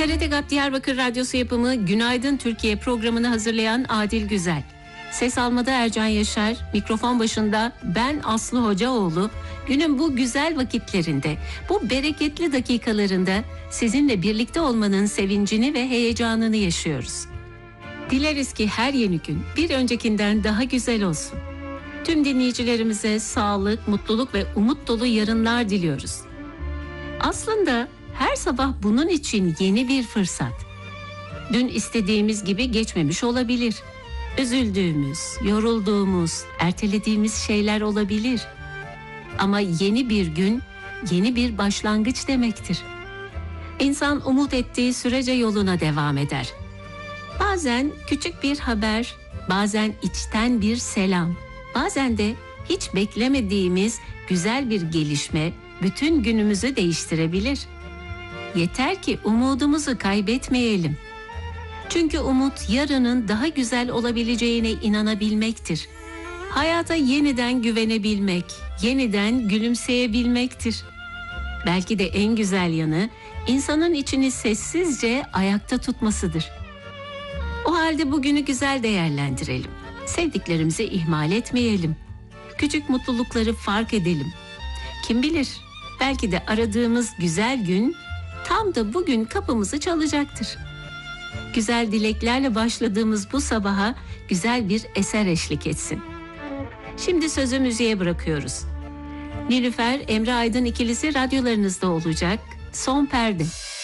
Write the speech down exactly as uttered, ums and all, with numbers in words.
T R T GAP Diyarbakır Radyosu yapımı Günaydın Türkiye programını hazırlayan Adil Güzel. Ses almada Ercan Yaşar, mikrofon başında ben Aslı Hocaoğlu. Günün bu güzel vakitlerinde, bu bereketli dakikalarında sizinle birlikte olmanın sevincini ve heyecanını yaşıyoruz. Dileriz ki her yeni gün bir öncekinden daha güzel olsun. Tüm dinleyicilerimize sağlık, mutluluk ve umut dolu yarınlar diliyoruz. Aslında her sabah bunun için yeni bir fırsat. Dün istediğimiz gibi geçmemiş olabilir. Üzüldüğümüz, yorulduğumuz, ertelediğimiz şeyler olabilir. Ama yeni bir gün, yeni bir başlangıç demektir. İnsan umut ettiği sürece yoluna devam eder. Bazen küçük bir haber, bazen içten bir selam, bazen de hiç beklemediğimiz güzel bir gelişme bütün günümüzü değiştirebilir. Yeter ki umudumuzu kaybetmeyelim. Çünkü umut yarının daha güzel olabileceğine inanabilmektir. Hayata yeniden güvenebilmek, yeniden gülümseyebilmektir. Belki de en güzel yanı insanın içini sessizce ayakta tutmasıdır. O halde bugünü güzel değerlendirelim. Sevdiklerimizi ihmal etmeyelim. Küçük mutlulukları fark edelim. Kim bilir, belki de aradığımız güzel gün tam da bugün kapımızı çalacaktır. Güzel dileklerle başladığımız bu sabaha güzel bir eser eşlik etsin. Şimdi sözü müziğe bırakıyoruz. Nilüfer, Emre Aydın ikilisi radyolarınızda olacak. Son Perde.